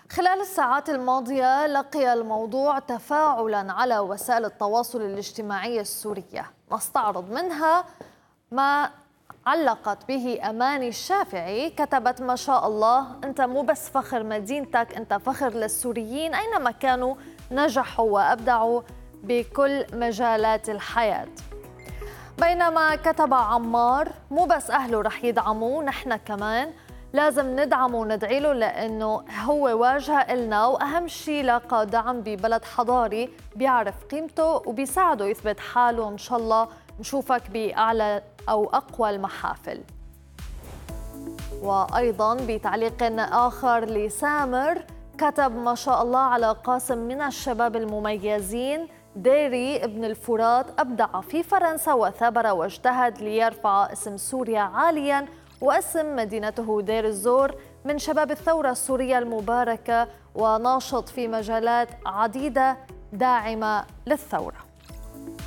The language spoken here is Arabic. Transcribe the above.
خلال الساعات الماضية لقي الموضوع تفاعلاً على وسائل التواصل الاجتماعي السورية، نستعرض منها ما علقت به أماني الشافعي. كتبت: ما شاء الله، أنت مو بس فخر مدينتك، أنت فخر للسوريين أينما كانوا، نجحوا وأبدعوا بكل مجالات الحياة. بينما كتب عمار: مو بس أهله رح يدعموه، نحن كمان لازم ندعمه وندعي له، لأنه هو واجهة إلنا، وأهم شيء لاقى دعم ببلد حضاري بيعرف قيمته وبيساعده يثبت حاله. إن شاء الله نشوفك بأعلى أو أقوى المحافل. وأيضاً بتعليق آخر لسامر كتب: ما شاء الله على قاسم من الشباب المميزين، ديري ابن الفرات أبدع في فرنسا وثابر واجتهد ليرفع اسم سوريا عالياً واسم مدينته دير الزور، من شباب الثورة السورية المباركة وناشط في مجالات عديدة داعمة للثورة.